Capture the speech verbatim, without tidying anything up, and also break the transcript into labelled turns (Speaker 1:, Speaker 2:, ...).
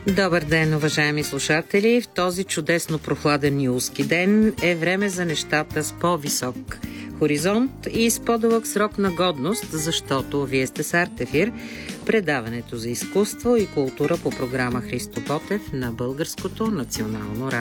Speaker 1: Добър ден, уважаеми слушатели! В този чудесно прохладен юлски ден е време за нещата с по-висок хоризонт и с по-дълъг срок на годност, защото вие сте с Артефир, предаването за изкуство и култура по програма Христо Ботев на Българското национално радио.